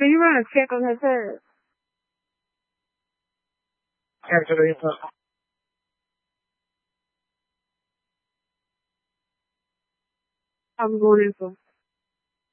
Can you run a check on her purse? Actually, I'm going in for